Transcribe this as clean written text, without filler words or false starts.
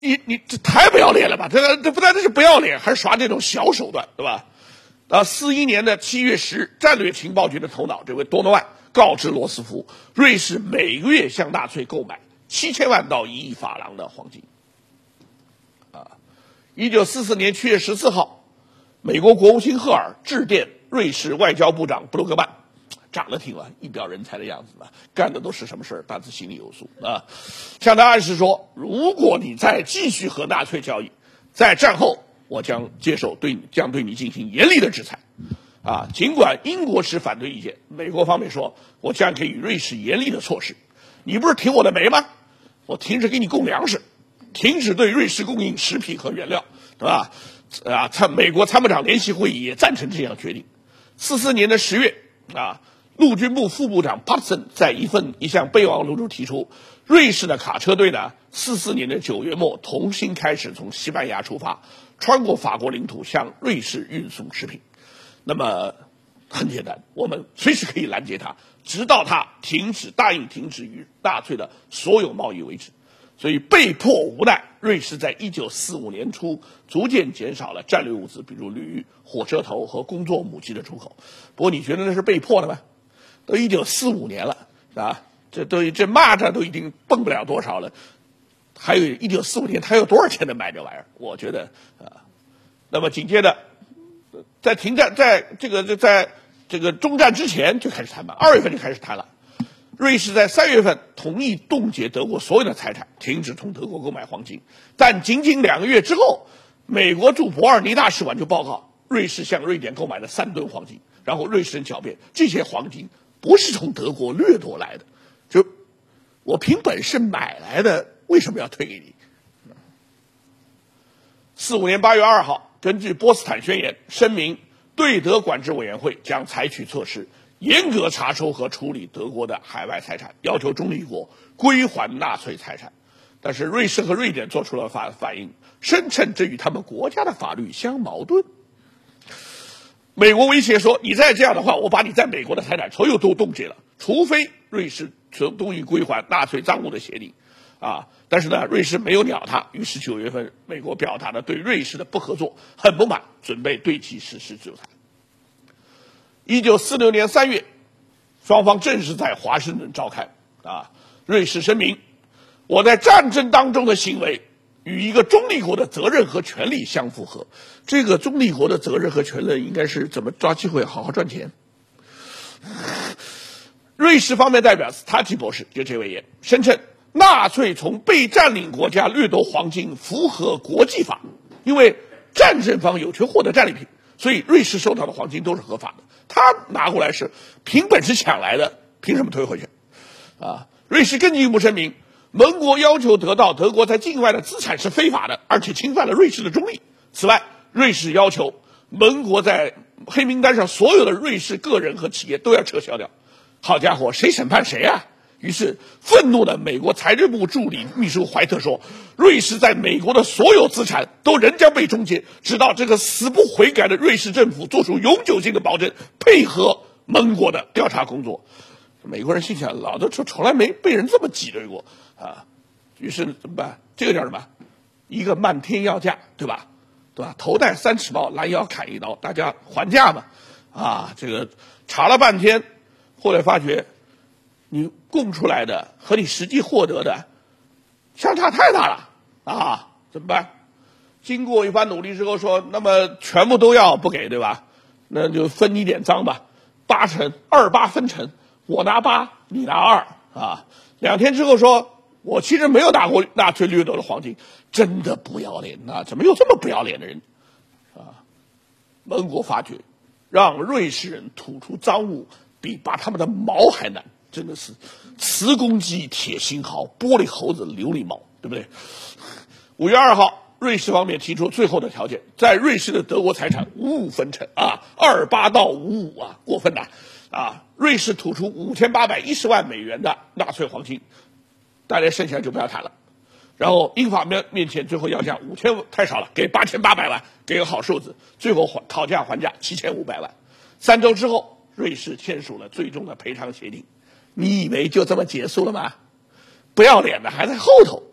你这太不要脸了吧？这不单是不要脸，还耍这种小手段，对吧？41年的7月10日，战略情报局的头脑这位多诺万告知罗斯福，瑞士每个月向纳粹购买7000万到1亿法郎的黄金。1944年7月14号，美国国务卿赫尔致电瑞士外交部长布鲁格曼，长得挺一表人才的样子干的都是什么事儿，大致心里有数向他暗示说，如果你再继续和纳粹交易，在战后我将对你进行严厉的制裁尽管英国持反对意见，美国方面说我将给予瑞士严厉的措施。你不是停我的煤吗？我停止给你供粮食，停止对瑞士供应食品和原料，对吧？美国参谋长联席会议也赞成这样决定。44年的10月陆军部副部长帕特森在一项备忘录中提出，瑞士的卡车队呢，44年的9月末重新开始从西班牙出发，穿过法国领土向瑞士运送食品。那么很简单，我们随时可以拦截他，直到他答应停止与纳粹的所有贸易为止。所以被迫无奈，瑞士在1945年初逐渐减少了战略物资，比如铝、火车头和工作母机的出口。不过你觉得那是被迫的吗？都1945年了这蚂蚱都已经蹦不了多少了，还有1945年他有多少钱能买这玩意儿？我觉得那么紧接着在这个中战之前就开始谈判，2月份就开始谈了。瑞士在3月份同意冻结德国所有的财产，停止从德国购买黄金。但仅仅2个月之后，美国驻伯尔尼大使馆就报告，瑞士向瑞典购买了3吨黄金。然后瑞士人狡辩，这些黄金不是从德国掠夺来的，就我凭本事买来的，为什么要退给你？45年8月2号，根据波茨坦宣言声明，对德管制委员会将采取措施，严格查收和处理德国的海外财产，要求中立国归还纳粹财产。但是瑞士和瑞典做出了反应，声称这与他们国家的法律相矛盾。美国威胁说，你再这样的话，我把你在美国的财产所有都冻结了，除非瑞士同意归还纳粹赃物的协定但是呢，瑞士没有鸟他，于是9月份，美国表达了对瑞士的不合作很不满，准备对其实施制裁。1946年3月，双方正式在华盛顿召开瑞士声明，我在战争当中的行为与一个中立国的责任和权利相符合。这个中立国的责任和权利应该是怎么抓机会好好赚钱。瑞士方面代表斯塔奇博士就这位言，声称纳粹从被占领国家掠夺黄金符合国际法，因为战争方有权获得战利品，所以瑞士收到的黄金都是合法的，他拿过来是凭本事抢来的，凭什么退回去瑞士更进一步声明，盟国要求得到德国在境外的资产是非法的，而且侵犯了瑞士的中立。此外，瑞士要求盟国在黑名单上所有的瑞士个人和企业都要撤销掉。好家伙，谁审判谁啊？于是愤怒的美国财政部助理秘书怀特说，瑞士在美国的所有资产都仍将被终结，直到这个死不悔改的瑞士政府做出永久性的保证，配合盟国的调查工作。美国人心想，老子从来没被人这么挤兑过于是怎么办？这个叫什么？一个漫天要价，对吧？头戴3尺帽，拦腰砍一刀，大家还价嘛这个查了半天，后来发觉你供出来的和你实际获得的相差太大了怎么办？经过一番努力之后说，那么全部都要不给，对吧？那就分你点赃吧，8成，28分成，我拿8，你拿22天之后说，我其实没有拿过纳粹掠夺的黄金，真的不要脸怎么有这么不要脸的人盟国发觉，让瑞士人吐出赃物比拔他们的毛还难，真的是磁公鸡铁心毫，玻璃猴子琉璃毛，对不对？5月2号，瑞士方面提出最后的条件，在瑞士的德国财产55分成28到55过分瑞士吐出5810万美元的纳粹黄金，大家剩下就不要谈了。然后英法面前最后要价5000太少了，给8800万，给个好数字，最后讨价还价7500万。3周之后，瑞士签署了最终的赔偿协定。你以为就这么结束了吗？不要脸的还在后头。